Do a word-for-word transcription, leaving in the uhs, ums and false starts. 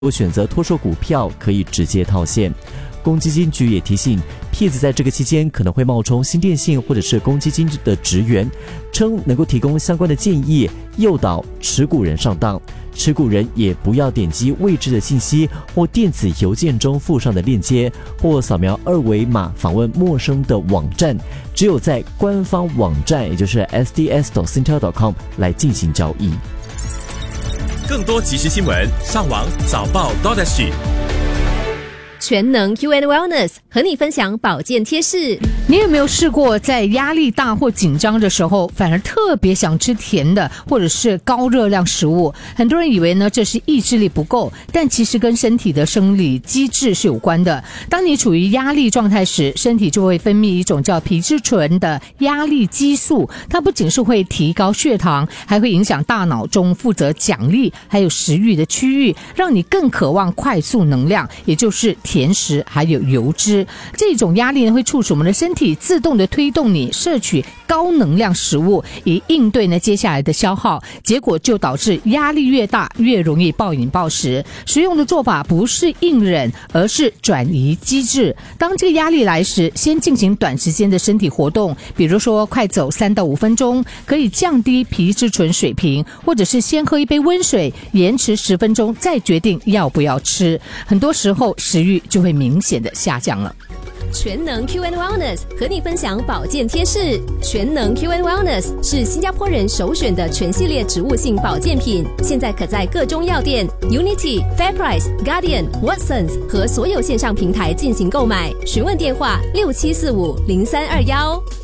如果选择脱售股票，可以直接套现。公积金局也提醒，骗子在这个期间可能会冒充新电信或者是公积金的职员，称能够提供相关的建议，诱导持股人上当。持股人也不要点击未知的信息或电子邮件中附上的链接，或扫描二维码访问陌生的网站，只有在官方网站，也就是 S D S 点 Singtel 点 com 来进行交易。 更多即时新闻，上网早报 .sg。 全能 Q and Wellness 和你分享保健贴士。 你有没有试过在压力大或紧张的时候，反而特别想吃甜的或者是高热量食物？很多人以为呢这是意志力不够，但其实跟身体的生理机制是有关的。当你处于压力状态时，身体就会分泌一种叫皮质醇的压力激素，它不仅是会提高血糖，还会影响大脑中负责奖励还有食欲的区域，让你更渴望快速能量，也就是甜食还有油脂。这种压力呢会促使我们的身体自动的推动你摄取高能量食物，以应对呢接下来的消耗，结果就导致压力越大越容易暴饮暴食。实用的做法不是硬忍，而是转移机制。当这个压力来时，先进行短时间的身体活动，比如说快走三到五分钟，可以降低皮质醇水平，或者是先喝一杯温水，延迟十分钟再决定要不要吃。很多时候食欲就会明显的下降了。 全能 Q and Wellness 和你分享保健贴士。全能 Q and Wellness 是新加坡人首选的全系列植物性保健品，现在可在各中药店、Unity、FairPrice、Guardian、Watsons 和所有线上平台进行购买。询问电话六七四五零三二幺。